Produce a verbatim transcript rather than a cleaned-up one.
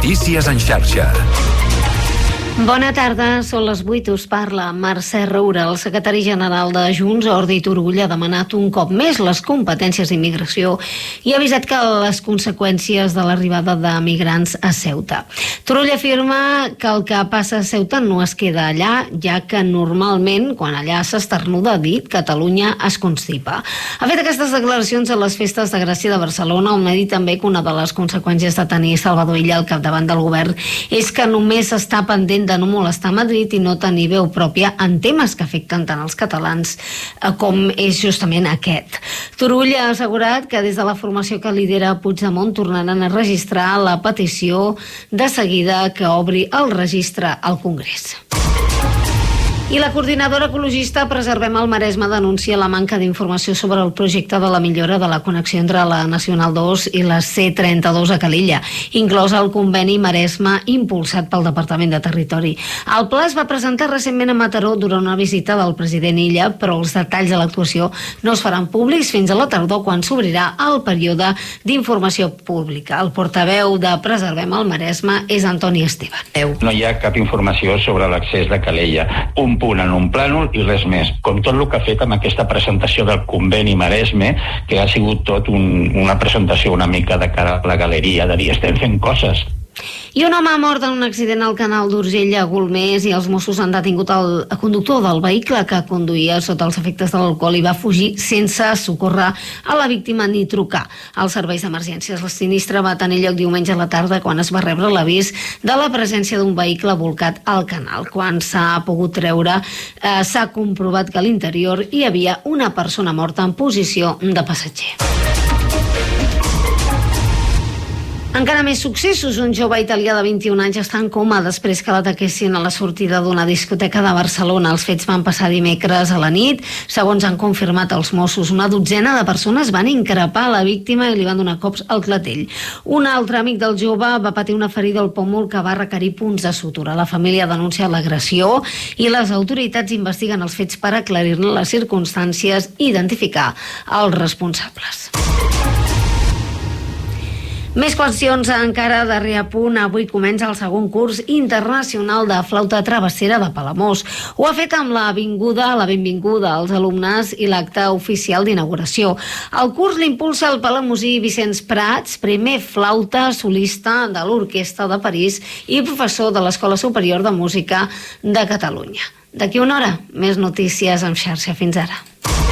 Notícies en xarxa. Bona tarda, són les vuit, us parla Mercè Roura. El secretari general de Junts, Jordi Turull, ha demanat un cop més les competències d'immigració i ha avisat que les conseqüències de l'arribada de migrants a Ceuta. Turull afirma que el que passa a Ceuta no es queda allà, ja que normalment, quan allà s'esternuda dit, Catalunya es constipa. Ha fet aquestes declaracions a les festes de Gràcia de Barcelona, on ha dit també que una de les conseqüències de tenir Salvador Illa al capdavant del govern és que només està pendent de no molestar Madrid i no tenir veu pròpia en temes que afecten tant els catalans com és justament aquest. Turull ha assegurat que des de la formació que lidera Puigdemont tornaran a registrar la petició de seguida que obri el registre al Congrés. I la coordinadora ecologista Preservem el Maresme denuncia la manca d'informació sobre el projecte de la millora de la connexió entre la Nacional dos i la C trenta-dos a Calella, inclòs el conveni Maresme impulsat pel Departament de Territori. El pla es va presentar recentment a Mataró durant una visita del president Illa, però els detalls de l'actuació no es faran públics fins a la tardor, quan s'obrirà el període d'informació pública. El portaveu de Preservem el Maresme és Antoni Esteban. No hi ha cap informació sobre l'accés de Calella. Un punt en un plànol i res més. Com tot el que ha fet amb aquesta presentació del conveni Maresme, que ha sigut tot un, una presentació una mica de cara a la galeria, de dir, estem fent coses. I un home ha mort en un accident al canal d'Urgell a Golmés i els Mossos han detingut el conductor del vehicle que conduïa sota els efectes de l'alcohol i va fugir sense socórrer a la víctima ni trucar als serveis d'emergències. El sinistre va tenir lloc diumenge a la tarda, quan es va rebre l'avís de la presència d'un vehicle bolcat al canal. Quan s'ha pogut treure, eh, s'ha comprovat que a l'interior hi havia una persona morta en posició de passatger. Encara més successos. Un jove italià de vint-i-un anys està en coma després que l'ataquessin a la sortida d'una discoteca de Barcelona. Els fets van passar dimecres a la nit. Segons han confirmat els Mossos, una dotzena de persones van increpar la víctima i li van donar cops al clatell. Un altre amic del jove va patir una ferida al pòmul que va requerir punts de sutura. La família ha denunciat l'agressió i les autoritats investiguen els fets per aclarir-ne les circumstàncies i identificar els responsables. Més qüestions encara de reapunt. Avui comença el segon curs internacional de flauta travessera de Palamós. Ho ha fet amb la vinguda, la benvinguda als alumnes i l'acte oficial d'inauguració. El curs l'impulsa el palamosí Vicenç Prats, primer flauta solista de l'Orquestra de París i professor de l'Escola Superior de Música de Catalunya. D'aquí una hora, més notícies en xarxa. Fins ara.